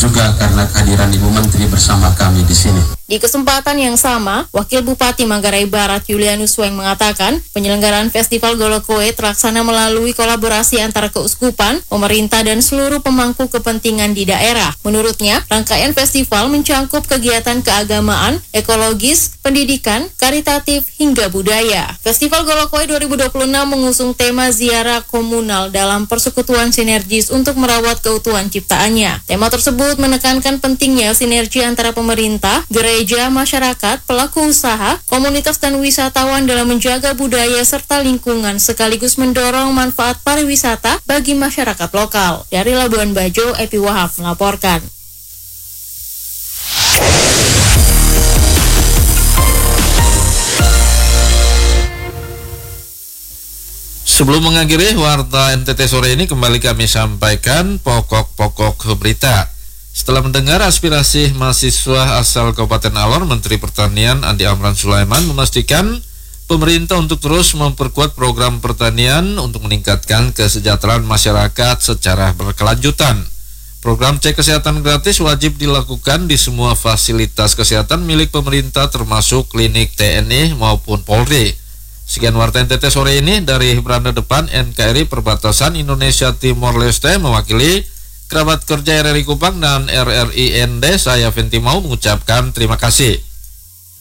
juga karena kehadiran Ibu Menteri bersama kami di sini. Di kesempatan yang sama, Wakil Bupati Manggarai Barat Julianus Weng mengatakan penyelenggaraan Festival Golokoe terlaksana melalui kolaborasi antara keuskupan, pemerintah, dan seluruh pemangku kepentingan di daerah. Menurutnya, rangkaian festival mencangkup kegiatan keagamaan, ekologis, pendidikan, karitatif, hingga budaya. Festival Golokoe 2026 mengusung tema ziarah komunal dalam persekutuan sinergis untuk merawat keutuhan ciptaannya. Tema tersebut menekankan pentingnya sinergi antara pemerintah, gereja, masyarakat, pelaku usaha, komunitas dan wisatawan dalam menjaga budaya serta lingkungan sekaligus mendorong manfaat pariwisata bagi masyarakat lokal. Dari Labuan Bajo, Epi Wahab melaporkan. Sebelum mengakhiri Warta NTT sore ini, kembali kami sampaikan pokok-pokok berita. Setelah mendengar aspirasi mahasiswa asal Kabupaten Alor, Menteri Pertanian Andi Amran Sulaiman memastikan pemerintah untuk terus memperkuat program pertanian untuk meningkatkan kesejahteraan masyarakat secara berkelanjutan. Program cek kesehatan gratis wajib dilakukan di semua fasilitas kesehatan milik pemerintah termasuk klinik TNI maupun Polri. Sekian Warta NTT sore ini dari beranda depan NKRI Perbatasan Indonesia Timor Leste mewakili kerabat kerja RRI Kupang dan RRI ND, saya Venti mau mengucapkan terima kasih.